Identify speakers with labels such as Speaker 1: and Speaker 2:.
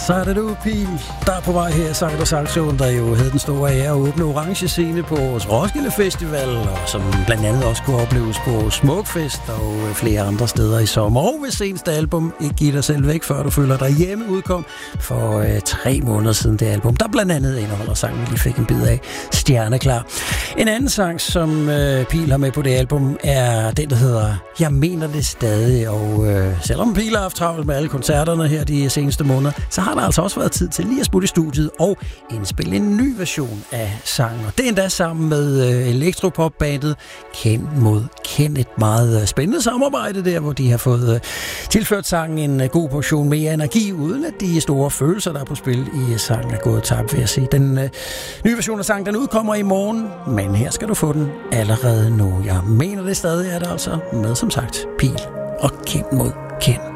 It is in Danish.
Speaker 1: Så er det du, Pil, der er på vej her i Sang og Saxon, der jo havde den store ære at åbne Orange Scene på Roskilde Festival, og som blandt andet også kunne opleves på Smukfest og flere andre steder i sommer. Og hvis seneste album Ikke Giv dig selv væk, før du føler dig hjemme, udkom for 3 måneder siden, det album, der blandt andet indeholder sangen, vi lige fik en bid af, Stjerneklar. En anden sang, som Pil har med på det album, er den, der hedder Jeg mener det stadig, og selvom Pil har haft travlt med alle koncerterne her de seneste måneder, så har der altså også været tid til lige at smutte i studiet og indspille en ny version af sangen. Og det er endda sammen med elektropopbandet Ken mod Ken. Et meget spændende samarbejde der, hvor de har fået tilført sangen en god portion mere energi, uden at de store følelser, der er på spil i sangen, er gået tabt, vil jeg sige. Den nye version af sangen, den udkommer i morgen, men her skal du få den allerede nu. Jeg mener det stadig, er det altså med, som sagt, Pil og Ken mod Ken.